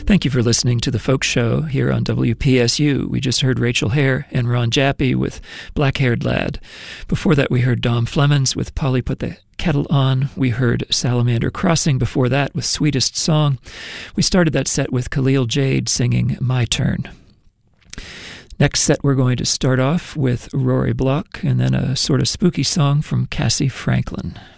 Thank you for listening to The Folk Show here on WPSU. We just heard Rachel Hare and Ron Jappy with Black-Haired Lad. Before that, we heard Dom Flemons with Polly Put the Kettle On. We heard Salamander Crossing before that with Sweetest Song. We started that set with Khalil Jade singing My Turn. Next set, we're going to start off with Rory Block and then a sort of spooky song from Cassie Franklin.